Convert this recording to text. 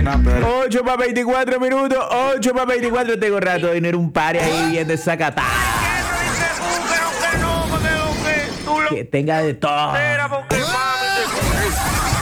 8 para 24 minutos. 8 para 24. Tengo rato de tener un party ahí bien desacatado. Que tenga de todo.